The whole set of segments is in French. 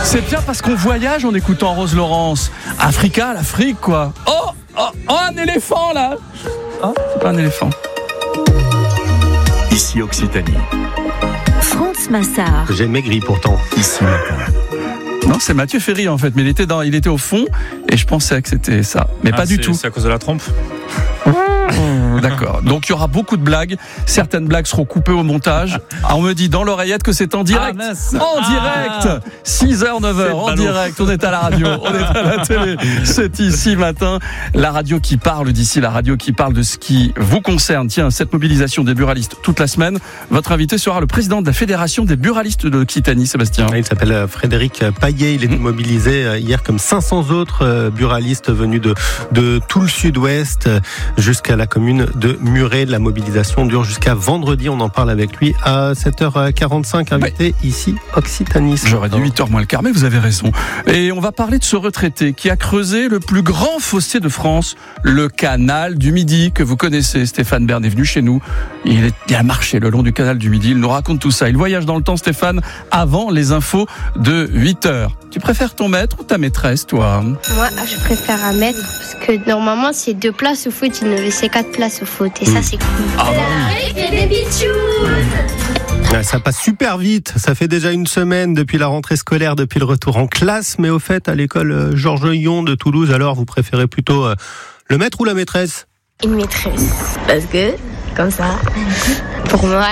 C'est bien parce qu'on voyage en écoutant Rose Laurence. Africa, l'Afrique, quoi. Oh, un éléphant, là. Oh, c'est pas un éléphant. Ici Occitanie. France Massard. J'ai maigri pourtant. Ici matin. Non, c'est Mathieu Ferry en fait, mais il était au fond et je pensais que c'était ça, mais pas du tout. C'est à cause de la trompe. D'accord. Donc il y aura beaucoup de blagues. Certaines blagues seront coupées au montage. On me dit dans l'oreillette que c'est en direct. Direct. 6h, 9h, en direct. On est à la radio, on est à la télé. C'est ici matin. La radio qui parle d'ici, la radio qui parle de ce qui vous concerne. Tiens, cette mobilisation des buralistes toute la semaine. Votre invité sera le président de la Fédération des buralistes de Occitanie, Sébastien. Il s'appelle Frédéric Paillet. Il est mobilisé hier comme 500 autres buralistes venus de tout le sud-ouest jusqu'à la commune de Muret. La mobilisation dure jusqu'à vendredi. On en parle avec lui à 7h45, invité ici Occitanie. J'aurais dit 8h moins le quart, mais vous avez raison. Et on va parler de ce retraité qui a creusé le plus grand fossé de France, le canal du Midi, que vous connaissez. Stéphane Bern est venu chez nous. Il a marché le long du canal du Midi. Il nous raconte tout ça. Il voyage dans le temps, Stéphane, avant les infos de 8h. Tu préfères ton maître ou ta maîtresse, toi ? Moi, je préfère un maître parce que normalement, c'est 2 places au foot. Il nous laissait 4 places au foot. Et ça, c'est cool. Ça passe super vite. Ça fait déjà une semaine depuis la rentrée scolaire, depuis le retour en classe. Mais au fait, à l'école Georges Yon de Toulouse, alors vous préférez plutôt le maître ou la maîtresse ? Une maîtresse. Parce que, comme ça, pour moi,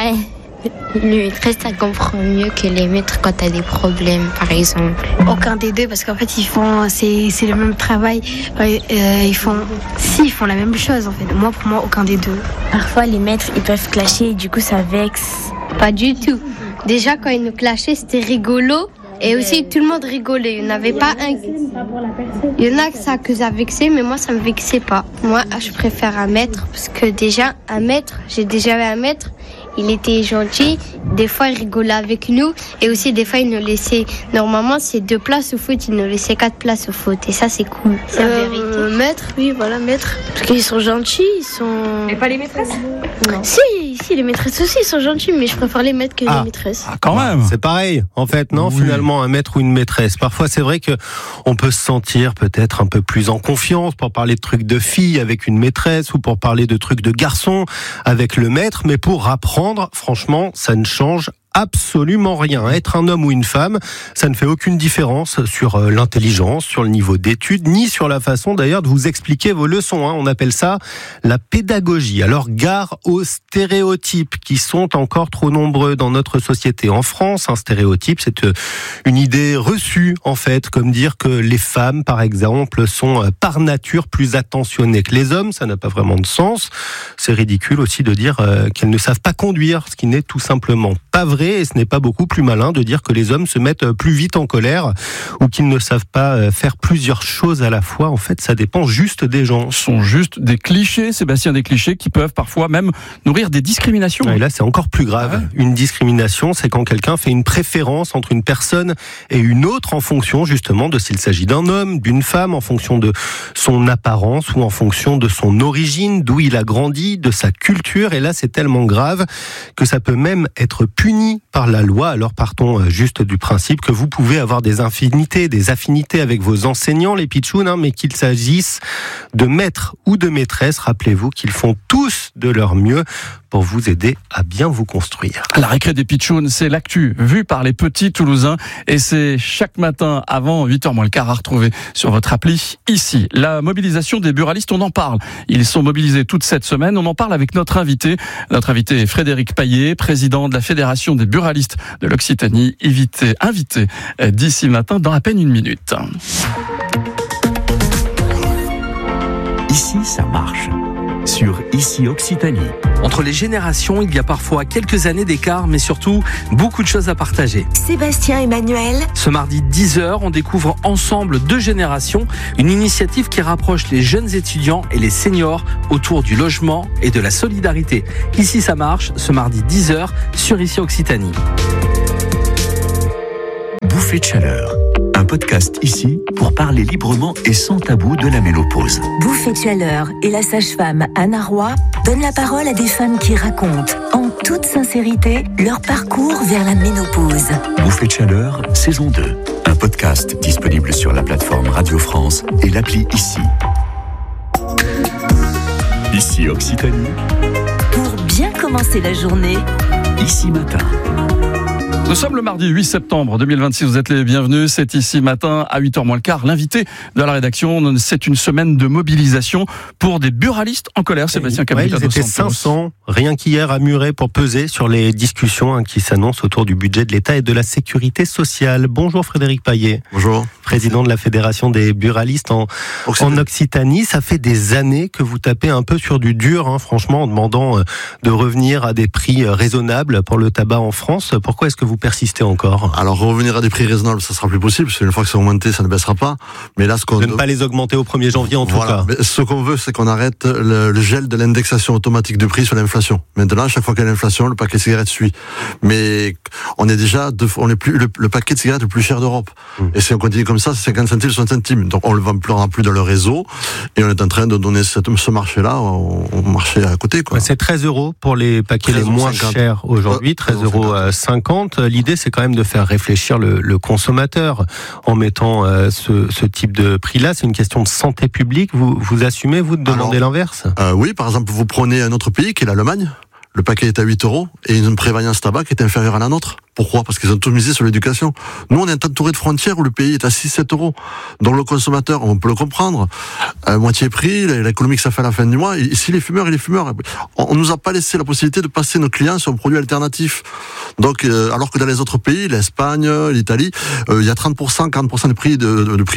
les maîtresses, ça comprend mieux que les maîtres quand t'as des problèmes, par exemple. Aucun des deux, parce qu'en fait, c'est le même travail. Ils font la même chose, en fait. Pour moi, aucun des deux. Parfois, les maîtres, ils peuvent clasher et du coup, ça vexe. Pas du tout. Déjà, quand ils nous clashaient, c'était rigolo. Et aussi, tout le monde rigolait. Il n'y en avait pas un. Il y en a que ça vexait, mais moi, ça me vexait pas. Moi, je préfère un maître, parce que déjà, j'ai déjà eu un maître. Il était gentil, des fois il rigolait avec nous et aussi des fois il nous laissait, normalement c'est 2 places au foot, il nous laissait 4 places au foot et ça c'est cool, c'est la vérité. Maître, oui voilà, maître, parce qu'ils sont gentils, ils sont... Et pas les maîtresses ? Non. Si, les maîtresses aussi ils sont gentils, mais je préfère les maîtres que les maîtresses. Ah, quand même. C'est pareil, en fait, non, oui. Finalement, un maître ou une maîtresse. Parfois, c'est vrai que on peut se sentir peut-être un peu plus en confiance pour parler de trucs de filles avec une maîtresse ou pour parler de trucs de garçons avec le maître, mais pour apprendre, franchement, ça ne change absolument rien. Être un homme ou une femme, ça ne fait aucune différence sur l'intelligence, sur le niveau d'études, ni sur la façon d'ailleurs de vous expliquer vos leçons. On appelle ça la pédagogie. Alors gare aux stéréotypes qui sont encore trop nombreux dans notre société. En France, un stéréotype, c'est une idée reçue en fait, comme dire que les femmes, par exemple, sont par nature plus attentionnées que les hommes. Ça n'a pas vraiment de sens. C'est ridicule aussi de dire qu'elles ne savent pas conduire, ce qui n'est tout simplement pas vrai. Et ce n'est pas beaucoup plus malin de dire que les hommes se mettent plus vite en colère ou qu'ils ne savent pas faire plusieurs choses à la fois. En fait, ça dépend juste des gens. Ce sont juste des clichés, Sébastien, des clichés qui peuvent parfois même nourrir des discriminations. Et là, c'est encore plus grave. Une discrimination, c'est quand quelqu'un fait une préférence entre une personne et une autre en fonction justement de s'il s'agit d'un homme, d'une femme, en fonction de son apparence ou en fonction de son origine, d'où il a grandi, de sa culture. Et là, c'est tellement grave que ça peut même être puni par la loi. Alors partons juste du principe que vous pouvez avoir des affinités avec vos enseignants, les pitchouns, mais qu'il s'agisse de maîtres ou de maîtresses, rappelez-vous qu'ils font tous de leur mieux pour vous aider à bien vous construire. La récré des pitchouns, c'est l'actu vue par les petits Toulousains et c'est chaque matin avant 8h moins le quart à retrouver sur votre appli ici. La mobilisation des buralistes, on en parle. Ils sont mobilisés toute cette semaine. On en parle avec notre invité. Notre invité est Frédéric Paillet, président de la Fédération des buralistes de l'Occitanie, invité d'ici matin dans à peine 1 minute. Ici, ça marche. Sur Ici Occitanie. Entre les générations, il y a parfois quelques années d'écart, mais surtout beaucoup de choses à partager. Sébastien Emmanuel. Ce mardi 10h, on découvre ensemble 2 générations, une initiative qui rapproche les jeunes étudiants et les seniors autour du logement et de la solidarité. Ici, ça marche, ce mardi 10h sur Ici Occitanie. Bouffée de chaleur. Un podcast ici pour parler librement et sans tabou de la ménopause. Bouffée de chaleur et la sage-femme Anna Roy donnent la parole à des femmes qui racontent, en toute sincérité, leur parcours vers la ménopause. Bouffée de chaleur, saison 2. Un podcast disponible sur la plateforme Radio France et l'appli Ici. Ici Occitanie. Pour bien commencer la journée, Ici Matin. Nous sommes le mardi 8 septembre 2026, vous êtes les bienvenus, c'est Ici Matin à 8h moins le quart. L'invité de la rédaction, c'est une semaine de mobilisation pour des buralistes en colère, Sébastien Cabrita. Ils étaient 500, rien qu'hier, à Muret pour peser sur les discussions qui s'annoncent autour du budget de l'État et de la sécurité sociale. Bonjour Frédéric Paillet. Bonjour. Président de la Fédération des buralistes en Occitanie. Ça fait des années que vous tapez un peu sur du dur, franchement, en demandant de revenir à des prix raisonnables pour le tabac en France. Pourquoi est-ce que vous persistez encore? Alors revenir à des prix raisonnables, ça sera plus possible, parce qu'une fois que c'est augmenté, ça ne baissera pas. Mais là, de ne pas les augmenter au 1er janvier en tout cas. Mais ce qu'on veut, c'est qu'on arrête le gel de l'indexation automatique du prix sur l'inflation. Maintenant, à chaque fois qu'il y a l'inflation, le paquet de cigarettes suit. Mais on est déjà, le paquet de cigarettes le plus cher d'Europe. Et si on continue comme ça, c'est 50 centimes, 60 centimes. Donc on ne le vendra plus dans le réseau. Et on est en train de donner ce marché-là au marché à côté, quoi. C'est 13 € pour les paquets les moins chers aujourd'hui, 13,50 €. L'idée, c'est quand même de faire réfléchir le consommateur en mettant ce type de prix-là. C'est une question de santé publique. Vous assumez, vous, de demander l'inverse? Oui, par exemple, vous prenez un autre pays qui est l'Allemagne. Le paquet est à 8 € et une prévoyance tabac qui est inférieure à la nôtre. Pourquoi? Parce qu'ils ont tout misé sur l'éducation. Nous, on est entouré de frontières où le pays est à 6-7 €. Donc le consommateur, on peut le comprendre. Moitié prix, l'économie que ça fait à la fin du mois. Ici, les fumeurs, on nous a pas laissé la possibilité de passer nos clients sur un produit alternatif. Donc, alors que dans les autres pays, l'Espagne, l'Italie, il y a 30%, 40% de prix de prix.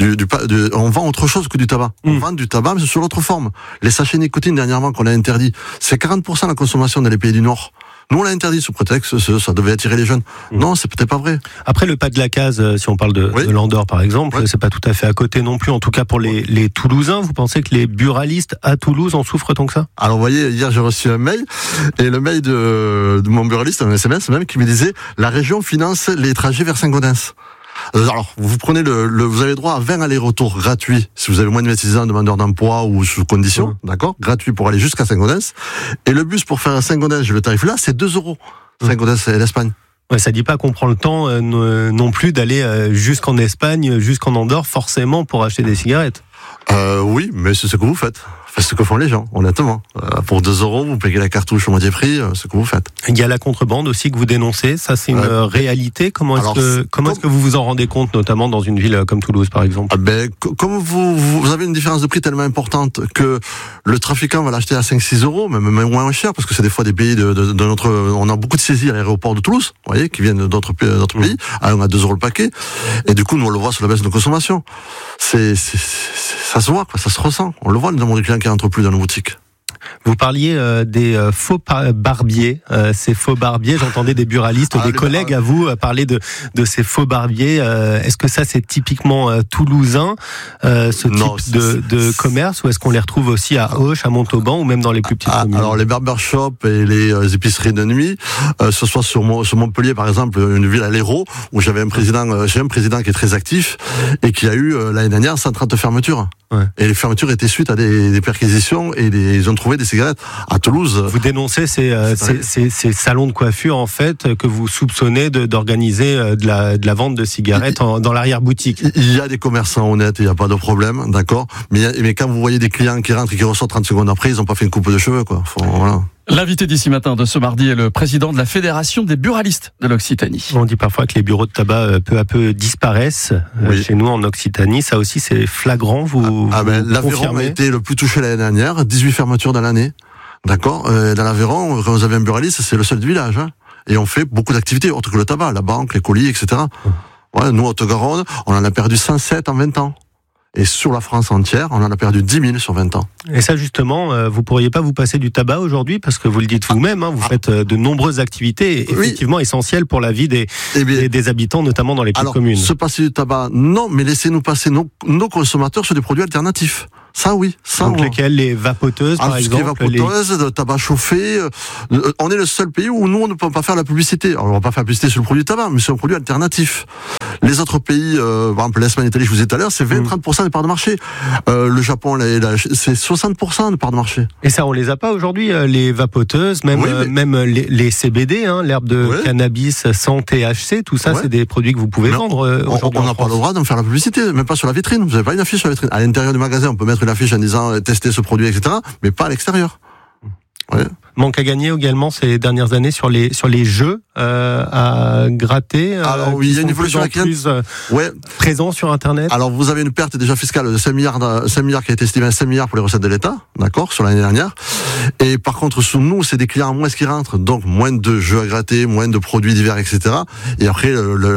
On vend autre chose que du tabac. On vend du tabac, mais sous l'autre forme. Les sachets nicotine, dernièrement, qu'on a interdit, c'est 40% la consommation dans les pays du Nord. Nous, on l'a interdit sous prétexte que ça devait attirer les jeunes. Non, c'est peut-être pas vrai. Après, le pas de la case, si on parle de l'Andorre, par exemple, c'est pas tout à fait à côté non plus. En tout cas, pour les Toulousains, vous pensez que les buralistes à Toulouse en souffrent tant que ça? Alors, vous voyez, hier, j'ai reçu un mail, et le mail de mon buraliste, un SMS même, qui me disait, la région finance les trajets vers Saint-Gaudens. Alors, vous prenez vous avez droit à 20 allers-retours gratuits si vous avez moins de 26 ans, demandeur d'emploi ou sous condition, d'accord? Gratuit pour aller jusqu'à Saint-Gaudens. Et le bus pour faire à Saint-Gaudens, le tarif là, c'est 2 €. Saint-Gaudens et l'Espagne. Ouais, ça dit pas qu'on prend le temps non plus d'aller jusqu'en Espagne, jusqu'en Andorre, forcément pour acheter des cigarettes. Oui, mais c'est ce que vous faites. C'est ce que font les gens, honnêtement. Pour 2 €, vous payez la cartouche au moitié prix, ce que vous faites. Il y a la contrebande aussi que vous dénoncez. Ça, c'est une réalité. Comment est-ce que vous vous en rendez compte, notamment dans une ville comme Toulouse, par exemple? Comme vous avez une différence de prix tellement importante que le trafiquant va l'acheter à 5-6 €, même moins cher, parce que c'est des fois des pays de notre... On a beaucoup de saisies à l'aéroport de Toulouse, vous voyez, qui viennent d'autres pays, à 1 à 2 € le paquet. Et du coup, nous, on le voit sur la baisse de consommation. Ça se voit, quoi, ça se ressent. On le voit, le nombre de clients qui rentrent plus dans nos boutiques. Vous parliez des faux barbiers. Ces faux barbiers, j'entendais des buralistes, des collègues à vous parler de ces faux barbiers. Est-ce que ça, c'est typiquement toulousain, type de commerce, ou est-ce qu'on les retrouve aussi à Auch, à Montauban, ou même dans les plus petites communes? Alors, les barbershops et les épiceries de nuit, ce soit sur Montpellier, par exemple, une ville à l'Hérault, où j'ai un président qui est très actif, et qui a eu, l'année dernière, 130 fermetures. Ouais. Et les fermetures étaient suite à des perquisitions, et ils ont trouvé des cigarettes. À Toulouse, vous dénoncez ces salons de coiffure, en fait, que vous soupçonnez d'organiser de la vente de cigarettes dans l'arrière-boutique. Il y a des commerçants honnêtes, il n'y a pas de problème, d'accord. Mais quand vous voyez des clients qui rentrent et qui ressortent 30 secondes après, ils n'ont pas fait une coupe de cheveux, quoi. Voilà. L'invité d'Ici Matin de ce mardi est le président de la Fédération des buralistes de l'Occitanie. On dit parfois que les bureaux de tabac peu à peu disparaissent chez nous en Occitanie. Ça aussi, c'est flagrant, vous l'Aveyron a été le plus touché l'année dernière, 18 fermetures dans l'année. D'accord. Dans l'Aveyron, quand vous avez un buraliste, c'est le seul du village. Et on fait beaucoup d'activités, autres que le tabac, la banque, les colis, etc. Ouais, nous, Haute-Garonne, on en a perdu 107 en 20 ans. Et sur la France entière, on en a perdu 10 000 sur 20 ans. Et ça, justement, vous pourriez pas vous passer du tabac aujourd'hui, parce que vous le dites vous-même, vous faites de nombreuses activités effectivement essentielles pour la vie des habitants, notamment dans les petites communes. Se passer du tabac, non, mais laissez-nous passer nos consommateurs sur des produits alternatifs. Ça, oui. Ça, donc lesquels? Les vapoteuses, par exemple? Les vapoteuses, le tabac chauffé. On est le seul pays où nous, on ne peut pas faire la publicité. Alors, on va pas faire la publicité sur le produit tabac, mais sur un produit alternatif. Les autres pays, par exemple l'Espagne, l'Italie, je vous ai dit tout à l'heure, c'est 20-30% des parts de marché. Le Japon, c'est 60% de parts de marché. Et ça, on les a pas aujourd'hui, les vapoteuses, même les CBD, l'herbe de cannabis sans THC, tout ça, c'est des produits que vous pouvez vendre aujourd'hui. On n'a pas le droit d'en faire la publicité, même pas sur la vitrine. Vous n'avez pas une affiche sur la vitrine. À l'intérieur du magasin, on peut mettre une affiche en disant tester ce produit, etc., mais pas à l'extérieur. Ouais. Manque à gagner également ces dernières années sur les jeux à gratter. Alors oui, il y a une évolution plus présent sur Internet. Alors vous avez une perte déjà fiscale de 5 milliards qui a été estimée à 5 milliards pour les recettes de l'État, d'accord, sur l'année dernière. Et par contre, sous nous, c'est des clients en moins qui rentrent, donc moins de jeux à gratter, moins de produits divers, etc. Et après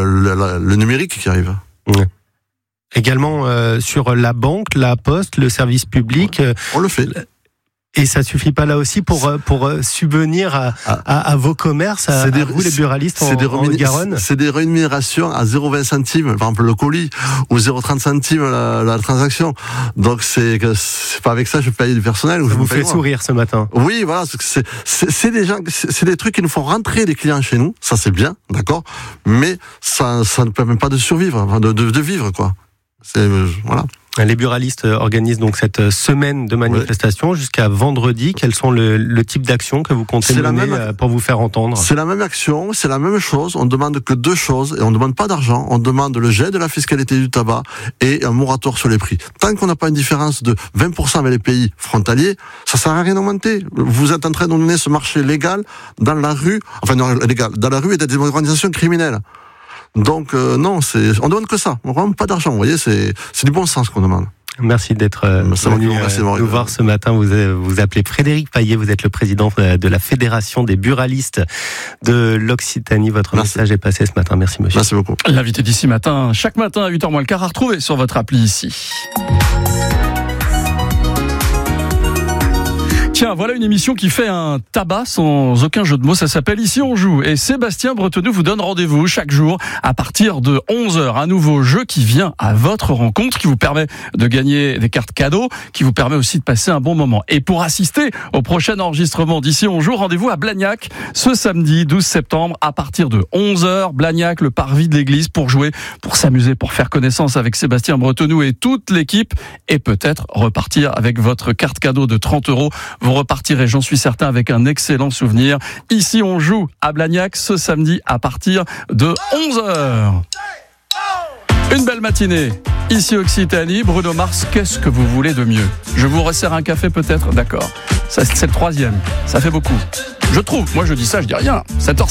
le numérique qui arrive. Ouais. Également sur la banque, la poste, le service public. On le fait. Et ça suffit pas là aussi pour subvenir à vos commerces, à vous les buralistes en Garonne. C'est des rémunérations à 0,20 centimes, par exemple le colis, ou 0,30 centimes la transaction. Donc c'est pas avec ça que je paye du personnel. Ça vous fait sourire ce matin. Oui, voilà, c'est des gens, c'est des trucs qui nous font rentrer des clients chez nous. Ça c'est bien, d'accord, mais ça ne permet pas de survivre, enfin de vivre quoi. Voilà. Les buralistes organisent donc cette semaine de manifestation jusqu'à vendredi. Quels sont le type d'action que vous comptez mener pour vous faire entendre? C'est la même action, c'est la même chose. On demande que 2 choses et on ne demande pas d'argent. On demande le gel de la fiscalité du tabac et un moratoire sur les prix. Tant qu'on n'a pas une différence de 20% avec les pays frontaliers, ça sert à rien d'augmenter. Vous êtes en train de donner ce marché légal dans la rue, enfin non, légal, dans la rue et dans des organisations criminelles. Donc non, on demande que ça. On ne demande pas d'argent. Vous voyez, c'est du bon sens qu'on demande. Merci d'être venu nous voir ce matin. Vous appelez Frédéric Paillet. Vous êtes le président de la Fédération des buralistes de l'Occitanie. Votre message est passé ce matin. Merci monsieur. Merci beaucoup. L'invité d'ici matin, chaque matin à 8h moins le quart, à retrouver sur votre appli ici. Tiens, voilà une émission qui fait un tabac sans aucun jeu de mots. Ça s'appelle Ici on joue. Et Sébastien Bretonneux vous donne rendez-vous chaque jour à partir de 11h. Un nouveau jeu qui vient à votre rencontre, qui vous permet de gagner des cartes cadeaux, qui vous permet aussi de passer un bon moment. Et pour assister au prochain enregistrement d'Ici on joue, rendez-vous à Blagnac ce samedi 12 septembre à partir de 11h. Blagnac, le parvis de l'église, pour jouer, pour s'amuser, pour faire connaissance avec Sébastien Bretonneux et toute l'équipe. Et peut-être repartir avec votre carte cadeau de 30 €. Vous repartirez, j'en suis certain, avec un excellent souvenir. Ici, on joue à Blagnac ce samedi à partir de 11h. Une belle matinée. Ici Occitanie, Bruno Mars, qu'est-ce que vous voulez de mieux? Je vous resserre un café peut-être? D'accord. Ça, c'est le 3e. Ça fait beaucoup. Je trouve. Moi, je dis ça, je dis rien. 7h.